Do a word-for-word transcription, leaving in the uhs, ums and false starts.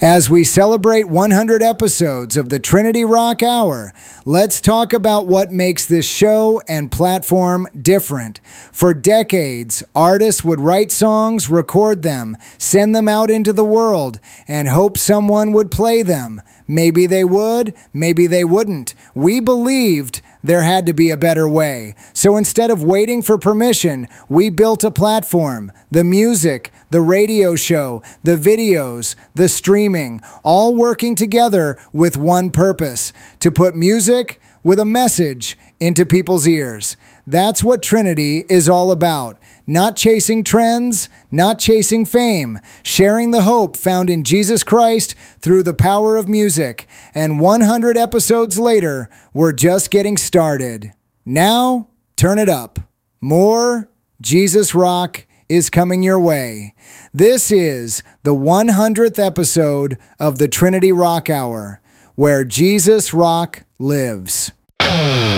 As we celebrate one hundred episodes of the Trinity Rock Hour, let's talk about what makes this show and platform different. For decades, artists would write songs, record them, send them out into the world, and hope someone would play them. Maybe they would, maybe they wouldn't. We believed there had to be a better way. So instead of waiting for permission, we built a platform. The music, the radio show, the videos, the streaming, all working together with one purpose: to put music with a message into people's ears. That's what Trinity is all about. Not chasing trends, not chasing fame, sharing the hope found in Jesus Christ through the power of music. And one hundred episodes later, we're just getting started. Now, turn it up. More Jesus Rock is coming your way. This is the one hundredth episode of the Trinity Rock Hour, where Jesus Rock lives.